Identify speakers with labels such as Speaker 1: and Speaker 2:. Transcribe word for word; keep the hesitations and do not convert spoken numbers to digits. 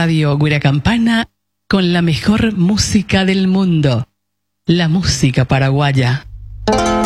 Speaker 1: Radio Guira Campana con la mejor música del mundo, la música paraguaya.